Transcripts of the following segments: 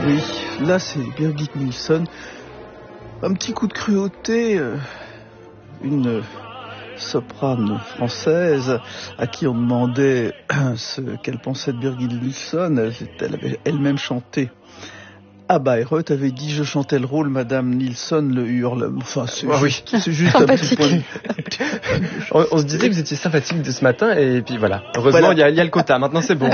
Oui, là c'est Birgit Nilsson. Un petit coup de cruauté, une soprane française à qui on demandait ce qu'elle pensait de Birgit Nilsson. Elle avait elle-même chanté à Bayreuth, avait dit « Je chantais le rôle, Madame Nilsson le hurle ». Enfin, c'est juste un petit point. On se disait que vous étiez sympathique de ce matin, et puis voilà. Heureusement, il y a le quota, maintenant c'est bon.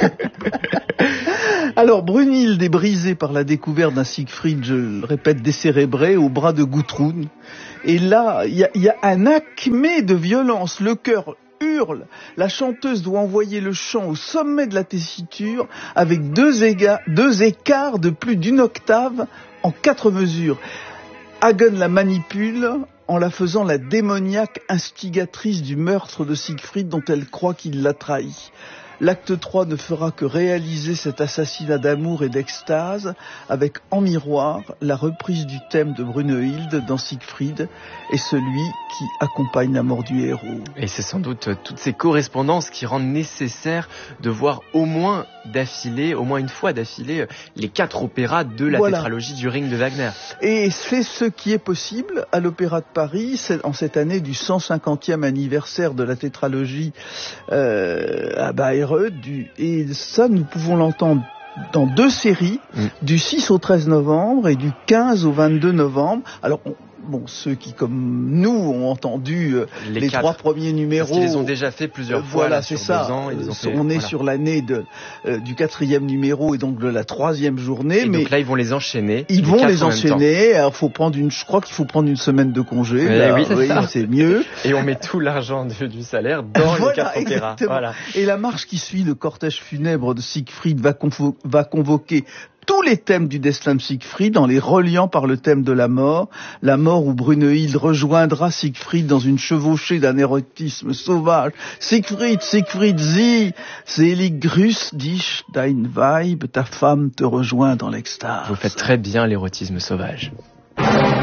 Alors, Brunhilde est brisée par la découverte d'un Siegfried, je le répète, décérébré au bras de Gudrun. Et là, il y a un acmé de violence. Le cœur hurle. La chanteuse doit envoyer le chant au sommet de la tessiture avec deux écarts de plus d'une octave en 4 mesures. Hagen la manipule en la faisant la démoniaque instigatrice du meurtre de Siegfried dont elle croit qu'il l'a trahi. L'acte 3 ne fera que réaliser cet assassinat d'amour et d'extase avec en miroir la reprise du thème de Brunhilde dans Siegfried et celui qui accompagne la mort du héros. Et c'est sans doute toutes ces correspondances qui rendent nécessaire de voir au moins une fois d'affilée, les 4 opéras de la tétralogie du Ring de Wagner. Et c'est ce qui est possible à l'Opéra de Paris, en cette année du 150e anniversaire de la tétralogie à Bayreuth. Et ça, nous pouvons l'entendre dans 2 séries, du 6 au 13 novembre et du 15 au 22 novembre. Alors, ceux qui, comme nous, ont entendu les 3 premiers numéros... Parce qu'ils les ont déjà fait plusieurs fois, là, c'est sur ça. 2 ans. On est sur l'année du 4e numéro et donc de la 3e journée. Et donc là, ils vont les enchaîner. Ils vont les enchaîner. Alors, je crois qu'il faut prendre une semaine de congé. Oui, c'est mieux. Et on met tout l'argent du salaire dans les 4 opéras. Voilà. Et la marche qui suit le cortège funèbre de Siegfried va convoquer tous les thèmes du destin de Siegfried en les reliant par le thème de la mort où Brunhilde rejoindra Siegfried dans une chevauchée d'un érotisme sauvage. Siegfried, sie selig grüß dich, dein Weib, ta femme te rejoint dans l'extase. Vous faites très bien l'érotisme sauvage.